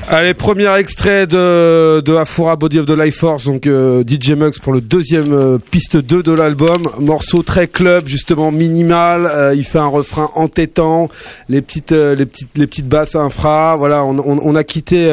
Allez, premier extrait de Afura Body of the Life Force, donc DJ Muggs pour le deuxième piste 2 de l'album, morceau très club, justement minimal, il fait un refrain entêtant, les petites basses infra, voilà, on a quitté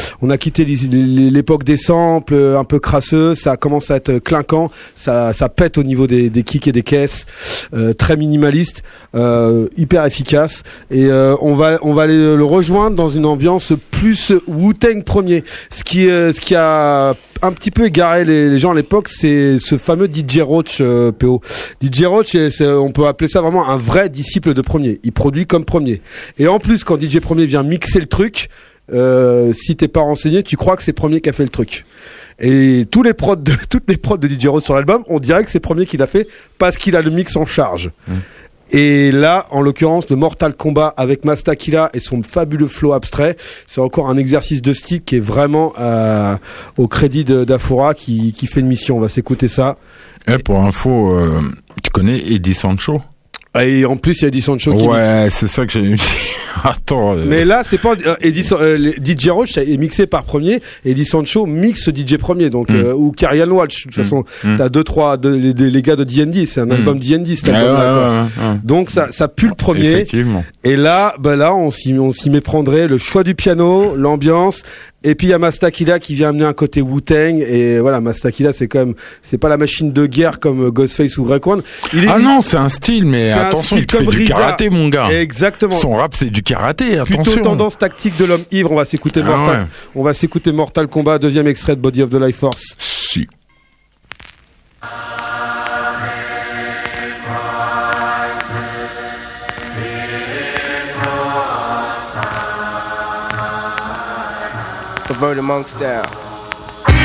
l'époque des samples un peu crasseux, ça commence à être clinquant, ça pète au niveau des kicks et des caisses, très minimaliste, hyper efficace, et on va aller le rejoindre dans une ambiance plus Wu-Tang premier, ce qui a un petit peu égaré les gens à l'époque, c'est ce fameux DJ Roach, PO. DJ Roach, on peut appeler ça vraiment un vrai disciple de Premier. Il produit comme Premier. Et en plus, quand DJ Premier vient mixer le truc, si t'es pas renseigné, tu crois que c'est Premier qui a fait le truc. Et toutes les prods de DJ Roach sur l'album, on dirait que c'est Premier qui l'a fait parce qu'il a le mix en charge. Et là, en l'occurrence, le Mortal Kombat avec Mastakila et son fabuleux flow abstrait, c'est encore un exercice de style qui est vraiment au crédit d'Afura qui fait une mission. On va s'écouter ça. Pour info, tu connais Eddie Sancho? Et en plus, il y a Eddie Sancho qui mixe. C'est ça que j'ai eu. Attends. Mais là, c'est pas DJ Roach est mixé par Premier, et Eddie Sancho mixe DJ Premier, donc ou Karian Walsh. De toute façon, t'as les gars de D&D, c'est un album D&D cet album-là. Donc ça pue le Premier. Effectivement. Et là, on s'y méprendrait. Le choix du piano, l'ambiance. Et puis il y a Mastakila qui vient amener un côté Wu-Tang, et voilà, Mastakila c'est pas la machine de guerre comme Ghostface ou Raekwon. Non, c'est un style, mais attention, il te fait du karaté, mon gars. Exactement. Son rap, c'est du karaté, attention. Plutôt tendance tactique de l'homme ivre. On va s'écouter Mortal Kombat, deuxième extrait de Body of the Life Force. Si. Perverted monk style.